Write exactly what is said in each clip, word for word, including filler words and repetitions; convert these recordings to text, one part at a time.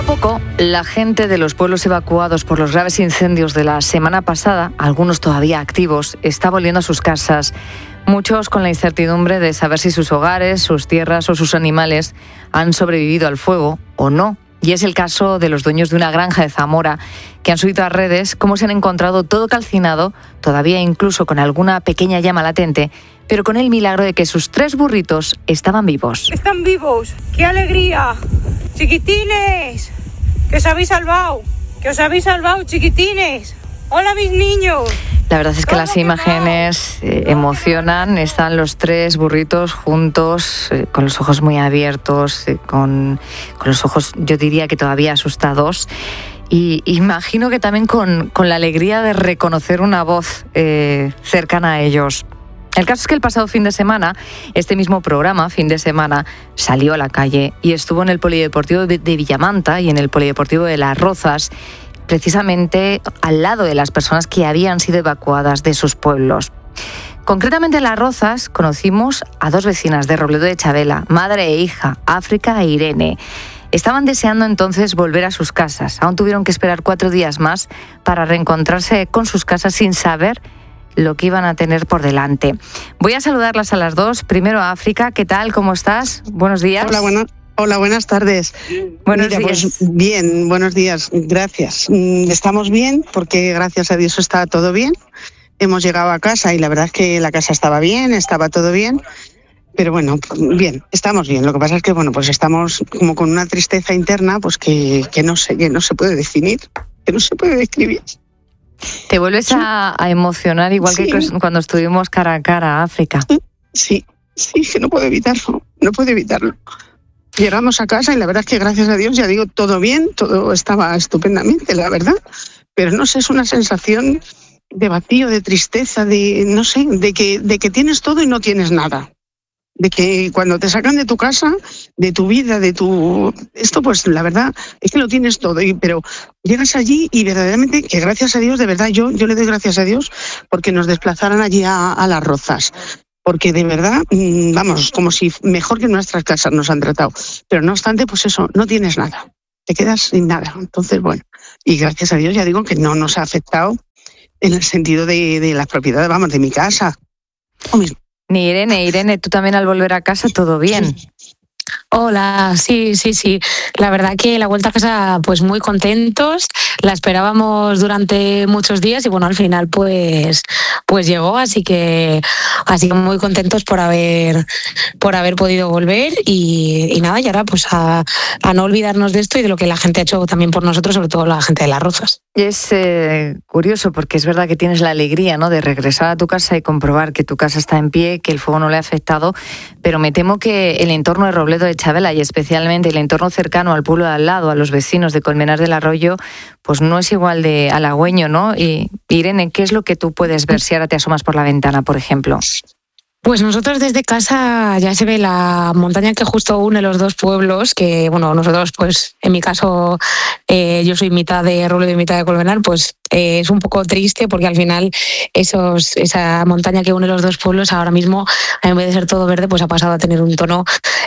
poco, la gente de los pueblos evacuados por los graves incendios de la semana pasada, algunos todavía activos, está volviendo a sus casas. Muchos con la incertidumbre de saber si sus hogares, sus tierras o sus animales han sobrevivido al fuego o no. Y es el caso de los dueños de una granja de Zamora, que han subido a redes cómo se han encontrado todo calcinado, todavía incluso con alguna pequeña llama latente, pero con el milagro de que sus tres burritos estaban vivos. ¡Están vivos! ¡Qué alegría! ¡Chiquitines! ¡Que os habéis salvado! ¡Que os habéis salvado, chiquitines! ¡Hola, mis niños! La verdad es que las imágenes eh, emocionan. Están los tres burritos juntos, eh, con los ojos muy abiertos, eh, con, con los ojos, yo diría que todavía asustados. Y imagino que también con, con la alegría de reconocer una voz eh, cercana a ellos. El caso es que el pasado fin de semana, este mismo programa, Fin de Semana, salió a la calle y estuvo en el Polideportivo de Villamanta y en el Polideportivo de Las Rozas, precisamente al lado de las personas que habían sido evacuadas de sus pueblos. Concretamente en Las Rozas conocimos a dos vecinas de Robledo de Chavela, madre e hija, África e Irene. Estaban deseando entonces volver a sus casas. Aún tuvieron que esperar cuatro días más para reencontrarse con sus casas sin saber lo que iban a tener por delante. Voy a saludarlas a las dos. Primero a África, ¿qué tal? ¿Cómo estás? Buenos días. Hola, bueno, hola buenas tardes. Buenos Mira, días. Pues bien, buenos días, gracias. Estamos bien porque gracias a Dios está todo bien. Hemos llegado a casa y la verdad es que la casa estaba bien, estaba todo bien. Pero bueno, bien, estamos bien. Lo que pasa es que bueno, pues estamos como con una tristeza interna, pues que, que no sé, que no se puede definir, que no se puede describir. ¿Te vuelves a, a emocionar igual sí. que cuando estuvimos cara a cara, África? Sí, sí, que no puedo evitarlo, no puedo evitarlo. Llegamos a casa y la verdad es que gracias a Dios, ya digo, todo bien, todo estaba estupendamente, la verdad. Pero no sé, es una sensación de vacío, de tristeza, de no sé, de que, de que tienes todo y no tienes nada. De que cuando te sacan de tu casa, de tu vida, de tu... Esto, pues la verdad es que lo tienes todo, y, pero llegas allí y verdaderamente, que gracias a Dios, de verdad, yo, yo le doy gracias a Dios porque nos desplazaran allí a, a Las Rozas. Porque de verdad, vamos, como si mejor que en nuestras casas nos han tratado. Pero no obstante, pues eso, no tienes nada. Te quedas sin nada. Entonces, bueno, y gracias a Dios ya digo que no nos ha afectado en el sentido de, de las propiedades, vamos, de mi casa. O mismo. Ni Irene, Irene, tú también al volver a casa, ¿todo bien? Hola, sí, sí, sí. La verdad que la vuelta a casa, pues muy contentos. La esperábamos durante muchos días y bueno, al final pues, pues llegó, así que, así que muy contentos por haber, por haber podido volver y, y nada, y ahora pues a, a no olvidarnos de esto y de lo que la gente ha hecho también por nosotros, sobre todo la gente de Las Rozas. Es eh, curioso porque es verdad que tienes la alegría, ¿no?, de regresar a tu casa y comprobar que tu casa está en pie, que el fuego no le ha afectado, pero me temo que el entorno de Robledo de Chavela y especialmente el entorno cercano al pueblo de al lado, a los vecinos de Colmenar del Arroyo, pues no es igual de halagüeño, ¿no? Y Irene, ¿qué es lo que tú puedes ver si ahora te asomas por la ventana, por ejemplo? Pues nosotros desde casa ya se ve la montaña que justo une los dos pueblos, que bueno, nosotros pues en mi caso eh, yo soy mitad de Robledo y mitad de Colmenar, pues eh, es un poco triste porque al final esos, esa montaña que une los dos pueblos ahora mismo, en vez de ser todo verde, pues ha pasado a tener un tono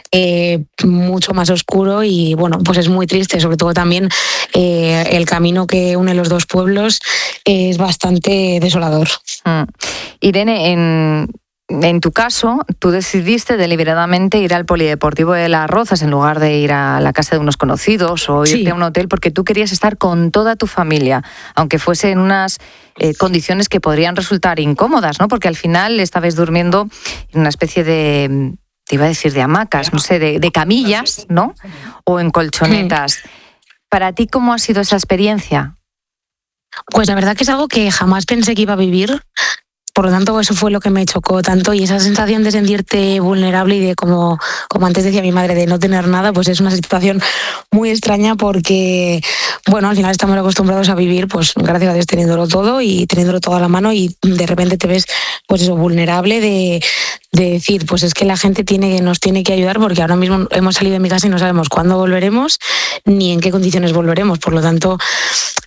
eh, mucho más oscuro y bueno, pues es muy triste, sobre todo también eh, el camino que une los dos pueblos es bastante desolador. Mm. Irene, en... En tu caso, tú decidiste deliberadamente ir al Polideportivo de Las Rozas en lugar de ir a la casa de unos conocidos o irte sí. a un hotel porque tú querías estar con toda tu familia, aunque fuese en unas eh, condiciones que podrían resultar incómodas, ¿no? Porque al final estabais durmiendo en una especie de, te iba a decir de hamacas, no sé, de, de camillas, ¿no? O en colchonetas. Sí. ¿Para ti cómo ha sido esa experiencia? Pues la verdad que es algo que jamás pensé que iba a vivir. Por lo tanto, eso fue lo que me chocó tanto y esa sensación de sentirte vulnerable y de, como, como antes decía mi madre, de no tener nada, pues es una situación muy extraña porque, bueno, al final estamos acostumbrados a vivir, pues gracias a Dios, teniéndolo todo y teniéndolo todo a la mano y de repente te ves, pues eso, vulnerable de, de decir, pues es que la gente tiene, nos tiene que ayudar porque ahora mismo hemos salido de mi casa y no sabemos cuándo volveremos ni en qué condiciones volveremos. Por lo tanto,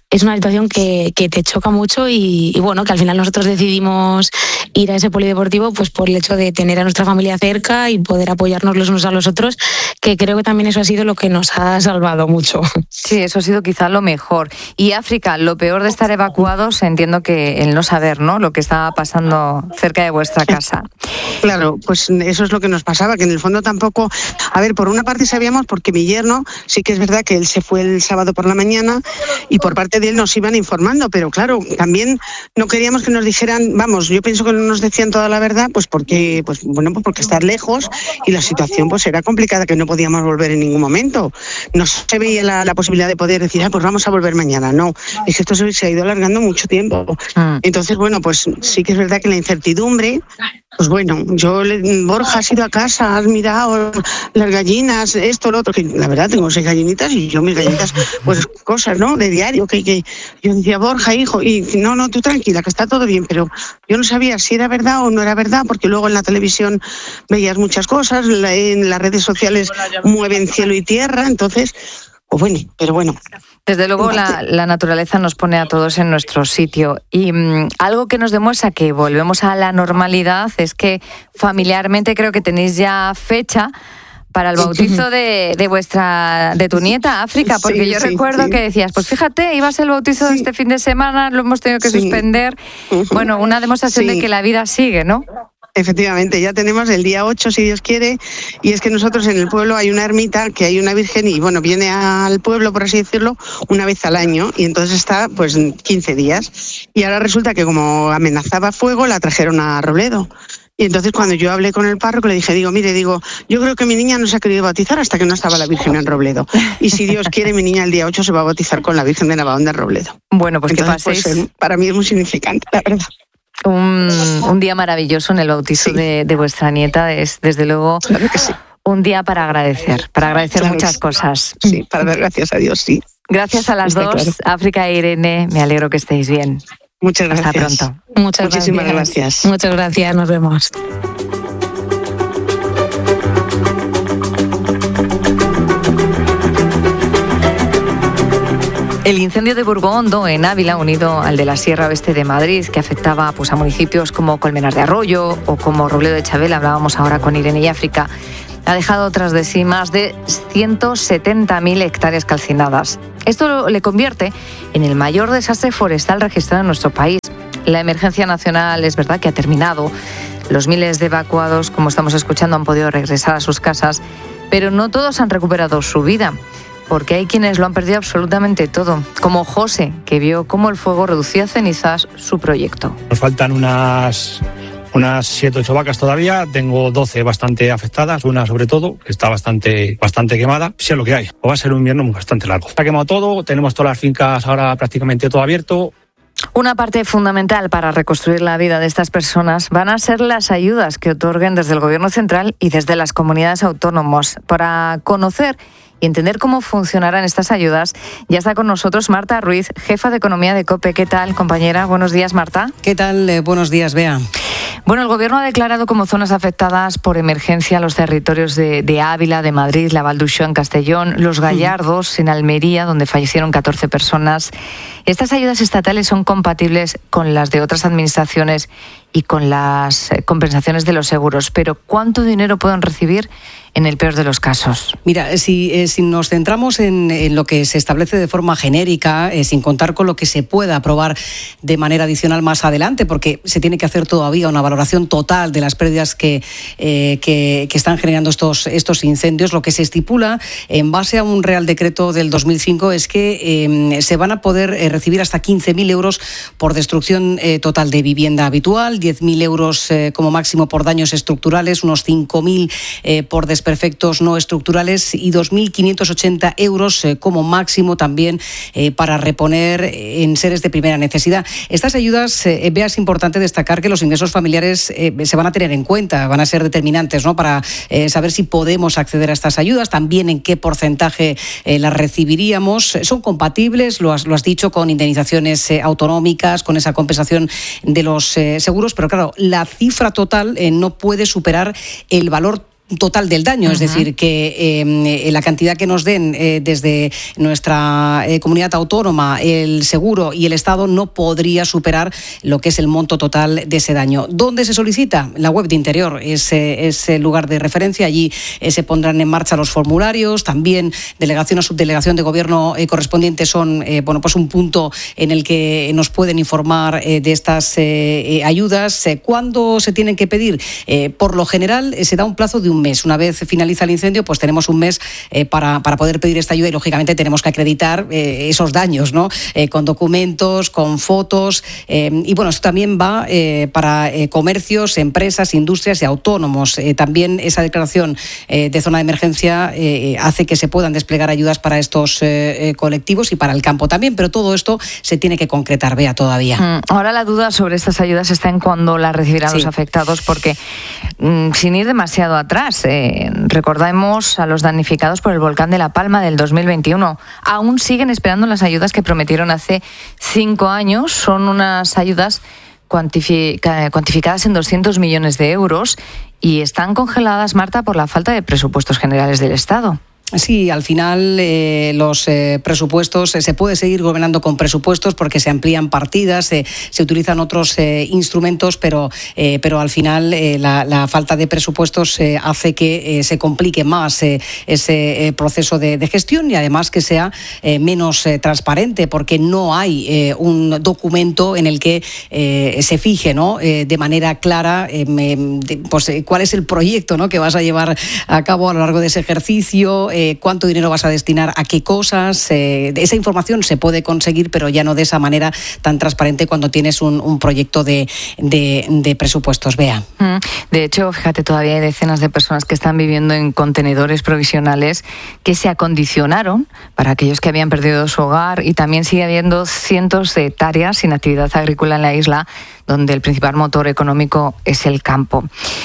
es una situación que, que te choca mucho y, y bueno, que al final nosotros decidimos ir a ese polideportivo pues por el hecho de tener a nuestra familia cerca y poder apoyarnos los unos a los otros, que creo que también eso ha sido lo que nos ha salvado mucho. Sí, eso ha sido quizá lo mejor. Y África, lo peor de estar evacuados, entiendo que el no saber, ¿no?, lo que estaba pasando cerca de vuestra casa. Claro, pues eso es lo que nos pasaba, que en el fondo tampoco, a ver, por una parte sabíamos porque mi yerno, sí que es verdad que él se fue el sábado por la mañana y por parte de él nos iban informando, pero claro, también no queríamos que nos dijeran, vamos, yo pienso que no nos decían toda la verdad, pues porque, pues bueno, pues porque estar lejos y la situación pues era complicada, que no podíamos volver en ningún momento. No se veía la, la posibilidad de poder decir, ah, pues vamos a volver mañana. No, es que esto se, se ha ido alargando mucho tiempo. Mm. Entonces, bueno, pues sí que es verdad que la incertidumbre, pues bueno, yo, Borja, has ido a casa, has mirado las gallinas, esto, lo otro, que la verdad tengo seis gallinitas y yo mis gallinas, pues cosas, ¿no?, de diario, que, que yo decía, Borja, hijo, y no, no, tú tranquila, que está todo bien, pero yo no sabía si era verdad o no era verdad, porque luego en la televisión veías muchas cosas, en las redes sociales mueven cielo y tierra, entonces, pues bueno, pero bueno. Desde luego la, la naturaleza nos pone a todos en nuestro sitio y mmm, algo que nos demuestra que volvemos a la normalidad es que familiarmente creo que tenéis ya fecha para el bautizo de, de vuestra de tu nieta, África, porque sí, yo sí, recuerdo sí. que decías, pues fíjate, iba a ser el bautizo sí. de este fin de semana, lo hemos tenido que sí. suspender. Uh-huh. Bueno, una demostración sí. de que la vida sigue, ¿no? Efectivamente, ya tenemos el día ocho, si Dios quiere, y es que nosotros en el pueblo hay una ermita, que hay una virgen, y bueno, viene al pueblo, por así decirlo, una vez al año, y entonces está pues quince días. Y ahora resulta que como amenazaba fuego, la trajeron a Robledo. Y entonces cuando yo hablé con el párroco le dije, digo, mire, digo, yo creo que mi niña no se ha querido bautizar hasta que no estaba la Virgen en Robledo. Y si Dios quiere, mi niña el día ocho se va a bautizar con la Virgen de Navahón de Robledo. Bueno, pues entonces, que paséis. Pues, para mí es muy significante, la verdad. Un, un día maravilloso en el bautizo sí. de, de vuestra nieta, es desde luego claro que sí. un día para agradecer, para agradecer claro muchas cosas. Sí, para dar gracias a Dios, sí. Gracias a las Está dos, claro. África e Irene, me alegro que estéis bien. Muchas gracias. Hasta pronto. Muchas Muchísimas gracias. gracias. Muchas gracias, nos vemos. El incendio de Burgondo, en Ávila, unido al de la Sierra Oeste de Madrid, que afectaba pues, a municipios como Colmenar de Arroyo o como Robledo de Chabel, hablábamos ahora con Irene y África, ha dejado tras de sí más de ciento setenta mil hectáreas calcinadas. Esto le convierte en el mayor desastre forestal registrado en nuestro país. La emergencia nacional es verdad que ha terminado. Los miles de evacuados, como estamos escuchando, han podido regresar a sus casas, pero no todos han recuperado su vida, porque hay quienes lo han perdido absolutamente todo, como José, que vio cómo el fuego reducía a cenizas su proyecto. Nos faltan unas unas siete o ocho vacas todavía, tengo doce bastante afectadas, una sobre todo, que está bastante, bastante quemada. Sí es lo que hay, o va a ser un invierno bastante largo. Está quemado todo, tenemos todas las fincas ahora prácticamente todo abierto. Una parte fundamental para reconstruir la vida de estas personas van a ser las ayudas que otorguen desde el Gobierno central y desde las comunidades autónomas. Para conocer y entender cómo funcionarán estas ayudas, ya está con nosotros Marta Ruiz, jefa de Economía de COPE. ¿Qué tal, compañera? Buenos días, Marta. ¿Qué tal? Eh, buenos días, Bea. Bueno, el Gobierno ha declarado como zonas afectadas por emergencia los territorios de, de Ávila, de Madrid, la Val d'Uixó en Castellón, Los Gallardos en Almería, donde fallecieron catorce personas. Estas ayudas estatales son compatibles con las de otras administraciones y con las compensaciones de los seguros. Pero ¿cuánto dinero pueden recibir en el peor de los casos? Mira, si, eh, si nos centramos en, en lo que se establece de forma genérica, eh, sin contar con lo que se pueda aprobar de manera adicional más adelante, porque se tiene que hacer todavía una valoración total de las pérdidas que, eh, que, que están generando estos, estos incendios, lo que se estipula en base a un Real Decreto del dos mil cinco es que eh, se van a poder eh, recibir hasta quince mil euros por destrucción eh, total de vivienda habitual, diez mil euros eh, como máximo por daños estructurales, unos cinco mil eh, por desperfectos no estructurales y dos mil quinientos ochenta euros eh, como máximo también eh, para reponer en seres de primera necesidad. Estas ayudas, eh, Bea, es importante destacar que los ingresos familiares eh, se van a tener en cuenta, van a ser determinantes, ¿no?, para eh, saber si podemos acceder a estas ayudas, también en qué porcentaje eh, las recibiríamos. Son compatibles, lo has, lo has dicho, con indemnizaciones eh, autonómicas, con esa compensación de los eh, seguros, pero claro, la cifra total eh, no puede superar el valor total del daño, uh-huh. es decir, que eh, la cantidad que nos den eh, desde nuestra eh, comunidad autónoma, el seguro y el Estado no podría superar lo que es el monto total de ese daño. ¿Dónde se solicita? La web de Interior es, eh, es el lugar de referencia. Allí eh, se pondrán en marcha los formularios. También delegación o subdelegación de gobierno eh, correspondiente son eh, bueno, pues un punto en el que nos pueden informar eh, de estas eh, ayudas. Eh, ¿Cuándo se tienen que pedir? Eh, por lo general eh, se da un plazo de un mes. Una vez finaliza el incendio, pues tenemos un mes eh, para, para poder pedir esta ayuda y, lógicamente, tenemos que acreditar eh, esos daños, ¿no? Eh, con documentos, con fotos. Eh, y, bueno, esto también va eh, para eh, comercios, empresas, industrias y autónomos. Eh, también esa declaración eh, de zona de emergencia eh, hace que se puedan desplegar ayudas para estos eh, colectivos y para el campo también, pero todo esto se tiene que concretar, Bea, todavía. Mm, ahora la duda sobre estas ayudas está en cuándo las recibirán sí. los afectados, porque mm, sin ir demasiado atrás, eh, recordemos a los damnificados por el volcán de La Palma del dos mil veintiuno. Aún siguen esperando las ayudas que prometieron hace cinco años. Son unas ayudas cuantific- cuantificadas en doscientos millones de euros y están congeladas, Marta, por la falta de presupuestos generales del Estado. Sí, al final eh, los eh, presupuestos, eh, se puede seguir gobernando con presupuestos porque se amplían partidas, eh, se utilizan otros eh, instrumentos, pero, eh, pero al final eh, la, la falta de presupuestos eh, hace que eh, se complique más eh, ese eh, proceso de, de gestión y además que sea eh, menos eh, transparente, porque no hay eh, un documento en el que eh, se fije, ¿no? eh, de manera clara eh, de, pues, eh, cuál es el proyecto, ¿no? que vas a llevar a cabo a lo largo de ese ejercicio. Eh, cuánto dinero vas a destinar a qué cosas. Eh, esa información se puede conseguir, pero ya no de esa manera tan transparente cuando tienes un, un proyecto de, de, de presupuestos. Bea. De hecho, fíjate, todavía hay decenas de personas que están viviendo en contenedores provisionales que se acondicionaron para aquellos que habían perdido su hogar, y también sigue habiendo cientos de hectáreas sin actividad agrícola en la isla, donde el principal motor económico es el campo.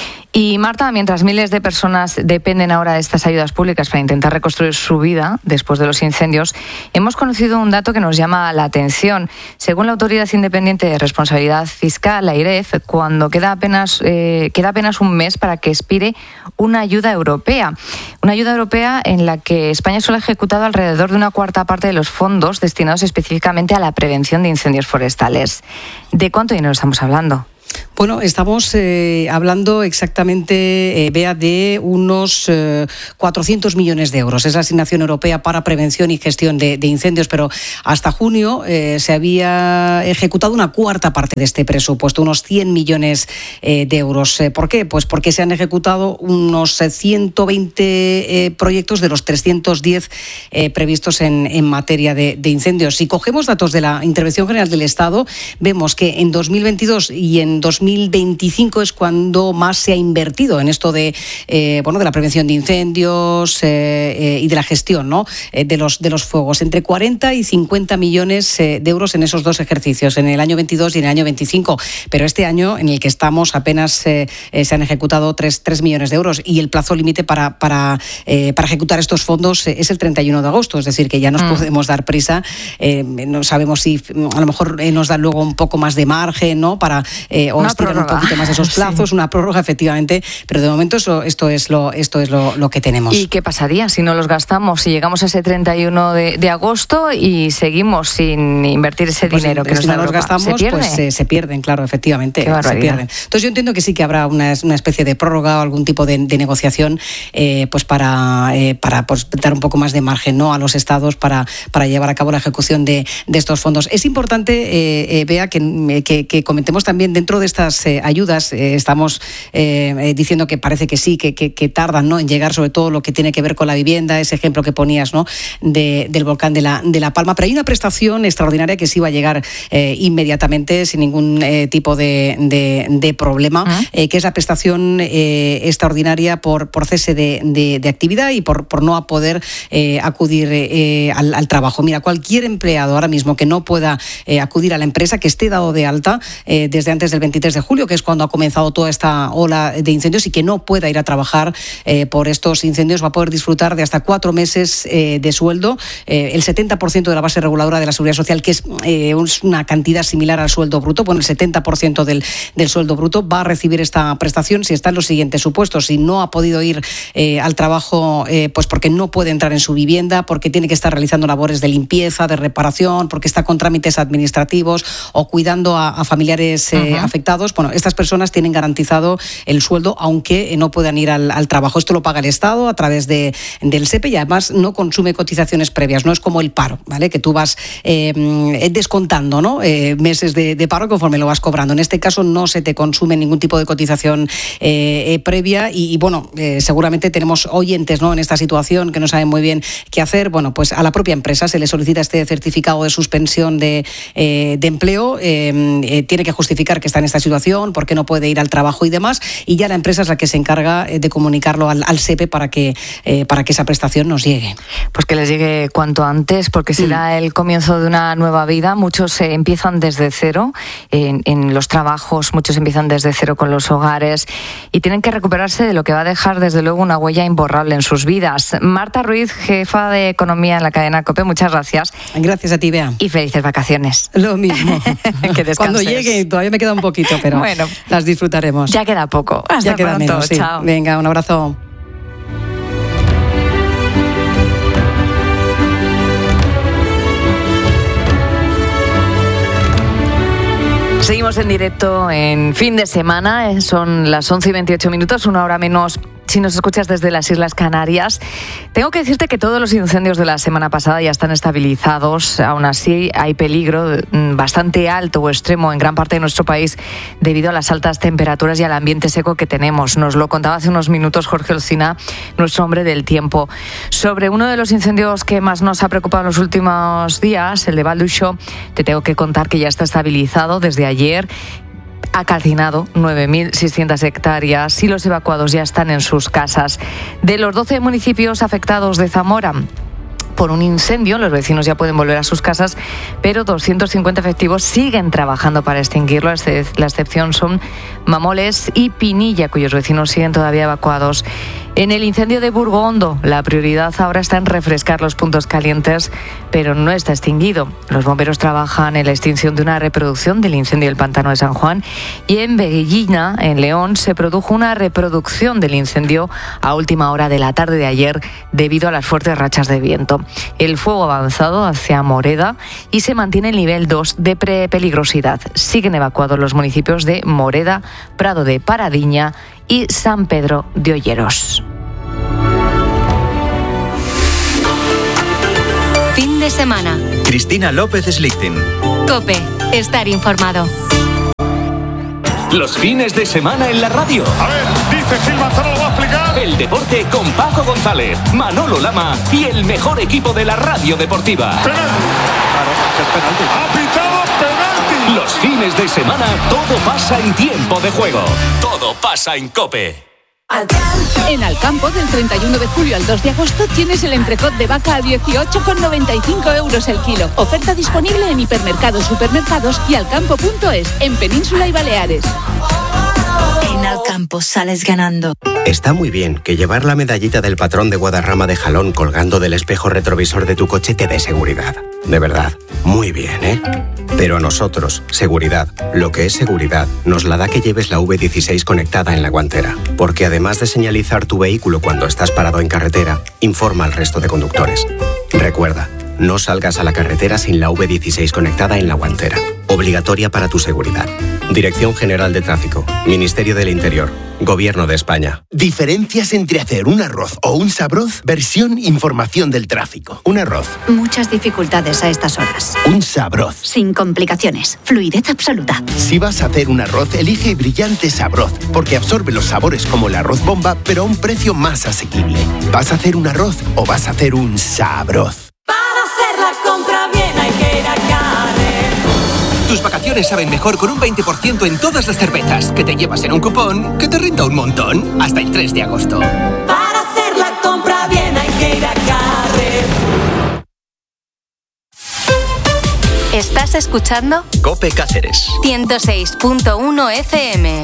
Y, Marta, mientras miles de personas dependen ahora de estas ayudas públicas para intentar reconstruir su vida después de los incendios, hemos conocido un dato que nos llama la atención. Según la Autoridad Independiente de Responsabilidad Fiscal, la AIREF, cuando queda apenas, eh, queda apenas un mes para que expire una ayuda europea. Una ayuda europea en la que España solo ha ejecutado alrededor de una cuarta parte de los fondos destinados específicamente a la prevención de incendios forestales. ¿De cuánto dinero estamos hablando? Bueno, estamos eh, hablando exactamente, eh, Bea, de unos eh, cuatrocientos millones de euros. Es la asignación europea para prevención y gestión de, de incendios, pero hasta junio eh, se había ejecutado una cuarta parte de este presupuesto, unos cien millones eh, de euros. ¿Por qué? Pues porque se han ejecutado unos ciento veinte eh, proyectos de los trescientos diez eh, previstos en, en materia de, de incendios. Si cogemos datos de la Intervención General del Estado, vemos que en dos mil veintidós y en dos mil veinticinco es cuando más se ha invertido en esto de eh, bueno de la prevención de incendios eh, eh, y de la gestión, ¿no? eh, de los de los fuegos, entre cuarenta y cincuenta millones eh, de euros en esos dos ejercicios, en el año veintidós y en el año veinticinco. Pero este año, en el que estamos, apenas eh, eh, se han ejecutado tres millones de euros, y el plazo límite para para eh, para ejecutar estos fondos eh, es el treinta y uno de agosto, es decir, que ya nos mm. podemos dar prisa. Eh, no sabemos si a lo mejor eh, nos dan luego un poco más de margen, ¿no? Para eh, o una estirar prórroga. un poquito más esos plazos, sí. Una prórroga, efectivamente, pero de momento eso, esto es lo esto es lo, lo que tenemos. ¿Y qué pasaría si no los gastamos, si llegamos a ese treinta y uno de, de agosto y seguimos sin invertir ese pues dinero que si nos da no los gastamos, ¿se pierde? pues eh, se pierden, claro, efectivamente, Qué se pierden. Entonces yo entiendo que sí que habrá una, una especie de prórroga o algún tipo de, de negociación eh, pues para, eh, para pues, dar un poco más de margen, ¿no? a los estados para, para llevar a cabo la ejecución de, de estos fondos. Es importante, eh, eh, Bea, que, que, que comentemos también dentro de estas eh, ayudas, eh, estamos eh, diciendo que parece que sí, que, que, que tardan, ¿no? en llegar, sobre todo lo que tiene que ver con la vivienda, ese ejemplo que ponías, ¿no? de, del volcán de la, de la Palma, pero hay una prestación extraordinaria que sí va a llegar eh, inmediatamente sin ningún eh, tipo de, de, de problema, ¿Ah? eh, que es la prestación eh, extraordinaria por, por cese de, de, de actividad y por, por no poder eh, acudir eh, al, al trabajo. Mira, cualquier empleado ahora mismo que no pueda eh, acudir a la empresa, que esté dado de alta eh, desde antes del veintitrés de julio, que es cuando ha comenzado toda esta ola de incendios, y que no pueda ir a trabajar eh, por estos incendios va a poder disfrutar de hasta cuatro meses eh, de sueldo, eh, el setenta por ciento de la base reguladora de la Seguridad Social, que es eh, una cantidad similar al sueldo bruto, bueno, el setenta por ciento del, del sueldo bruto, va a recibir esta prestación si está en los siguientes supuestos: si no ha podido ir eh, al trabajo eh, pues porque no puede entrar en su vivienda, porque tiene que estar realizando labores de limpieza, de reparación, porque está con trámites administrativos o cuidando a, a familiares eh, uh-huh. afectados. Bueno, estas personas tienen garantizado el sueldo aunque no puedan ir al, al trabajo. Esto lo paga el Estado a través de, del S E P E, y además no consume cotizaciones previas. No es como el paro, ¿vale? Que tú vas eh, descontando, ¿no? Eh, meses de, de paro conforme lo vas cobrando. En este caso no se te consume ningún tipo de cotización eh, eh, previa y, y bueno, eh, seguramente tenemos oyentes, ¿no?, en esta situación que no saben muy bien qué hacer. Bueno, pues a la propia empresa se le solicita este certificado de suspensión de, eh, de empleo, eh, eh, tiene que justificar que está en esta situación, por qué no puede ir al trabajo y demás, y ya la empresa es la que se encarga de comunicarlo al, al S E P E para que, eh, para que esa prestación nos llegue. Pues que les llegue cuanto antes, porque será mm. el comienzo de una nueva vida. Muchos eh, empiezan desde cero en, en los trabajos, muchos empiezan desde cero con los hogares y tienen que recuperarse de lo que va a dejar desde luego una huella imborrable en sus vidas. Marta Ruiz, jefa de Economía en la cadena COPE, muchas gracias. Gracias a ti, Bea. Y felices vacaciones. Lo mismo. Que descanses. Cuando llegue, todavía me queda un poquito, pero bueno, las disfrutaremos. Ya queda poco. Hasta ya queda pronto. menos, sí. Chao. Venga, un abrazo. Seguimos en directo en fin de semana, son las once y veintiocho minutos, una hora menos si nos escuchas desde las Islas Canarias. Tengo que decirte que todos los incendios de la semana pasada ya están estabilizados. Aún así hay peligro bastante alto o extremo en gran parte de nuestro país debido a las altas temperaturas y al ambiente seco que tenemos. Nos lo contaba hace unos minutos Jorge Olcina, nuestro hombre del tiempo. Sobre uno de los incendios que más nos ha preocupado en los últimos días, el de Val d'Uixó, te tengo que contar que ya está estabilizado desde ayer. Ha calcinado nueve mil seiscientas hectáreas y los evacuados ya están en sus casas. De los doce municipios afectados de Zamora por un incendio, los vecinos ya pueden volver a sus casas, pero doscientos cincuenta efectivos siguen trabajando para extinguirlo. La excepción son Mamoles y Pinilla, cuyos vecinos siguen todavía evacuados. En el incendio de Burgondo, la prioridad ahora está en refrescar los puntos calientes, pero no está extinguido. Los bomberos trabajan en la extinción de una reproducción del incendio del pantano de San Juan, y en Veguillina, en León, se produjo una reproducción del incendio a última hora de la tarde de ayer debido a las fuertes rachas de viento. El fuego ha avanzado hacia Moreda y se mantiene el nivel dos de peligrosidad. Siguen evacuados los municipios de Moreda, Prado de Paradiña y San Pedro de Olleros. Fin de semana. Cristina López Slichting. COPE. Estar informado. Los fines de semana en la radio. A ver, dice Silva, ¿se lo va a explicar? El deporte con Paco González, Manolo Lama y el mejor equipo de la radio deportiva. ¡Penalti! Claro, es penalti. ¡Ha pitado penalti! Los fines de semana todo pasa en tiempo de juego. Todo pasa en COPE. En Alcampo, del treinta y uno de julio al dos de agosto, tienes el entrecot de vaca a dieciocho con noventa y cinco euros el kilo. Oferta disponible en hipermercados, supermercados y alcampo punto es, en Península y Baleares. En Alcampo sales ganando. Está muy bien que llevar la medallita del patrón de Guadarrama de Jalón colgando del espejo retrovisor de tu coche te dé seguridad. De verdad, muy bien, ¿eh? Pero a nosotros, seguridad, lo que es seguridad, nos la da que lleves la V dieciséis conectada en la guantera. Porque además de señalizar tu vehículo cuando estás parado en carretera, informa al resto de conductores. Recuerda, no salgas a la carretera sin la V dieciséis conectada en la guantera. Obligatoria para tu seguridad. Dirección General de Tráfico, Ministerio del Interior, Gobierno de España. Diferencias entre hacer un arroz o un sabroz, versión información del tráfico. Un arroz. Muchas dificultades a estas horas. Un sabroz. Sin complicaciones. Fluidez absoluta. Si vas a hacer un arroz, elige Brillante Sabroz, porque absorbe los sabores como el arroz bomba, pero a un precio más asequible. ¿Vas a hacer un arroz o vas a hacer un sabroz? Para hacer la compra bien hay que ir a Carrer. Tus vacaciones saben mejor con un veinte por ciento en todas las cervezas que te llevas en un cupón que te rinda un montón hasta el tres de agosto. Para hacer la compra bien hay que ir a Carrer. Estás escuchando COPE Cáceres ciento seis punto uno F M.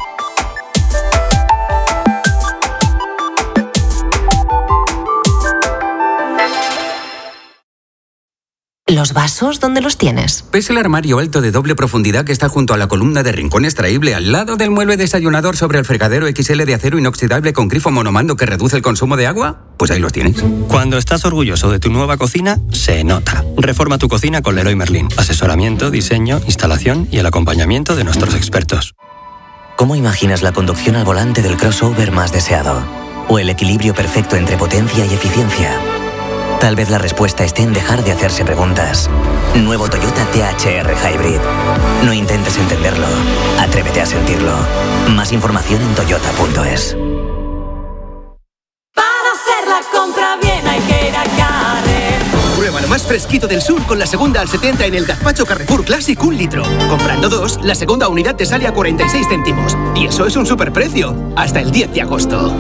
¿Los vasos dónde los tienes? Es el armario alto de doble profundidad que está junto a la columna de rincón extraíble al lado del mueble desayunador sobre el fregadero X L de acero inoxidable con grifo monomando que reduce el consumo de agua. Pues ahí los tienes. Cuando estás orgulloso de tu nueva cocina, se nota. Reforma tu cocina con Leroy Merlin. Asesoramiento, diseño, instalación y el acompañamiento de nuestros expertos. ¿Cómo imaginas la conducción al volante del crossover más deseado? ¿O el equilibrio perfecto entre potencia y eficiencia? Tal vez la respuesta esté en dejar de hacerse preguntas. Nuevo Toyota T H R Hybrid. No intentes entenderlo. Atrévete a sentirlo. Más información en toyota punto es. Para hacer la compra bien hay que ir a Carrefour. Prueba lo más fresquito del sur con la segunda al setenta en el gazpacho Carrefour Classic un litro. Comprando dos, la segunda unidad te sale a cuarenta y seis céntimos. Y eso es un superprecio. Hasta el diez de agosto.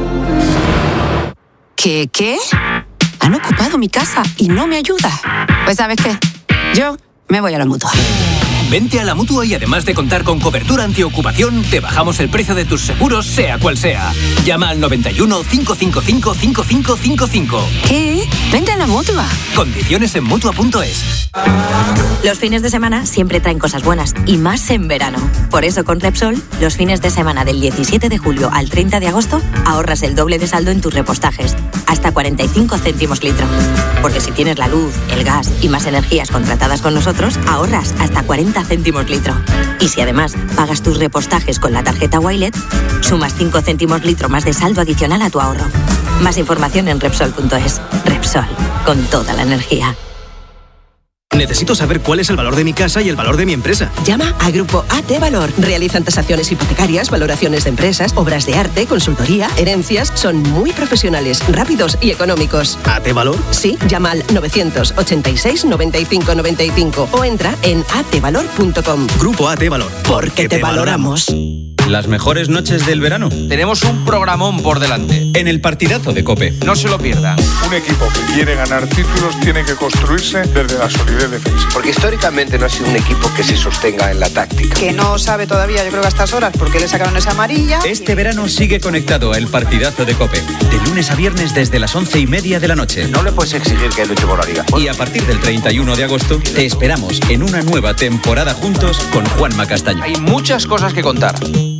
¿Qué, qué? Han ocupado mi casa y no me ayuda. Pues ¿sabes qué? Yo me voy a la Mutua. Vente a la Mutua y además de contar con cobertura antiocupación, te bajamos el precio de tus seguros, sea cual sea. Llama al noventa y uno, cinco cinco cinco, cinco cinco cinco cinco. ¿Qué? Vente a la Mutua. Condiciones en Mutua punto es. Los fines de semana siempre traen cosas buenas, y más en verano. Por eso con Repsol, los fines de semana del diecisiete de julio al treinta de agosto, ahorras el doble de saldo en tus repostajes, hasta cuarenta y cinco céntimos litro. Porque si tienes la luz, el gas y más energías contratadas con nosotros, ahorras hasta cuarenta céntimos litro. Y si además pagas tus repostajes con la tarjeta Wilet, sumas cinco céntimos litro más de saldo adicional a tu ahorro. Más información en Repsol punto es. Repsol, con toda la energía. Necesito saber cuál es el valor de mi casa y el valor de mi empresa. Llama a Grupo A T Valor. Realizan tasaciones hipotecarias, valoraciones de empresas, obras de arte, consultoría, herencias. Son muy profesionales, rápidos y económicos. ¿A T Valor? Sí, llama al novecientos ochenta y seis, noventa y cinco noventa y cinco o entra en a t valor punto com. Grupo A T Valor. Porque te, te valoramos. Las mejores noches del verano. Tenemos un programón por delante. En el partidazo de COPE. No se lo pierdan. Un equipo que quiere ganar títulos tiene que construirse desde la solidez defensiva. Porque históricamente no ha sido un equipo que se sostenga en la táctica. Que no sabe todavía, yo creo que a estas horas, porque le sacaron esa amarilla. Este verano sigue conectado el partidazo de COPE. De lunes a viernes desde las once y media de la noche. No le puedes exigir que luche por la liga. Y a partir del treinta y uno de agosto te esperamos en una nueva temporada juntos con Juanma Castaño. Hay muchas cosas que contar.